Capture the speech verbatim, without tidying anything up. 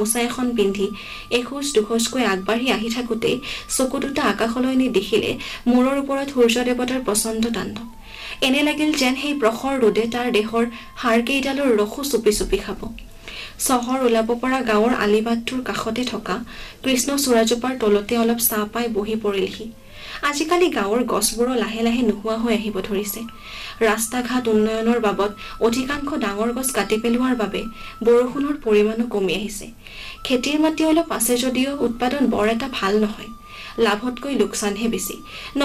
মোচা এখন পিন্ধি এখোজ দুখোজকৈ আগবাঢ়ি আহি থাকোঁতেই চকু দুটা আকাশলৈ নি দেখিলে মূৰৰ ওপৰত সূৰ্য দেৱতাৰ প্ৰচণ্ড তাণ্ডৱ। এনে লাগিল যেন সেই প্ৰখৰ ৰ'দে তাৰ দেহৰ হাড়কেইডালৰ ৰসো চুপি চুপি খাব। চহৰ ওলাব পৰা গাঁৱৰ আলিবাটটোৰ কাষতে থকা কৃষ্ণচূড়াজোপাৰ তলতে অলপ ছাঁ পাই বহি পৰিলহি। আজিকালি গাঁৱৰ গছবোৰো লাহে লাহে নোহোৱা হৈ আহিব ধৰিছে। ৰাস্তা ঘাট উন্নয়নৰ বাবদ অধিকাংশ ডাঙৰ গছ কাটি পেলোৱাৰ বাবে বৰষুণৰ পৰিমাণো কমি আহিছে। খেতিৰ মাটি অলপ আছে যদিও উৎপাদন বৰ এটা ভাল নহয়। লাভতকৈ লোকচানহে বেছি।